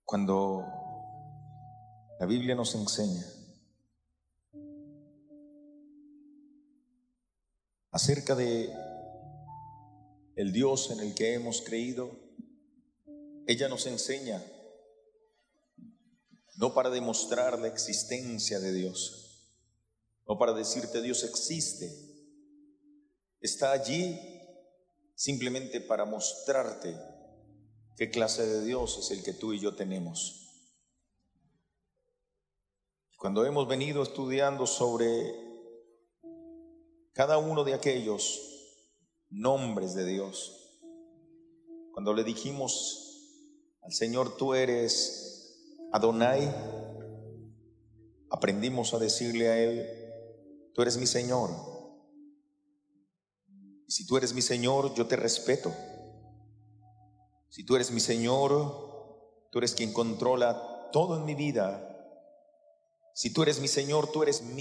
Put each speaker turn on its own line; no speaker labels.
Cuando la Biblia nos enseña acerca de el Dios en el que hemos creído, ella nos enseña no para demostrar la existencia de Dios, no para decirte Dios existe, está allí simplemente para mostrarte qué clase de Dios es el que tú y yo tenemos. Cuando hemos venido estudiando sobre cada uno de aquellos nombres de Dios, cuando le dijimos al Señor, tú eres Adonai, aprendimos a decirle a Él, tú eres mi Señor. Y si tú eres mi Señor, yo te respeto. Si tú eres mi Señor, tú eres quien controla todo en mi vida. Si tú eres mi Señor, tú eres mi